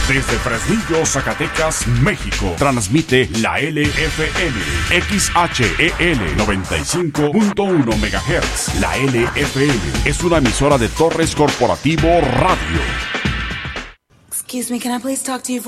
Desde Fresnillo, Zacatecas, México, transmite la LFM, XHEL 95.1 MHz. La LFM es una emisora de Torres Corporativo Radio. Excuse me, can I please talk to you for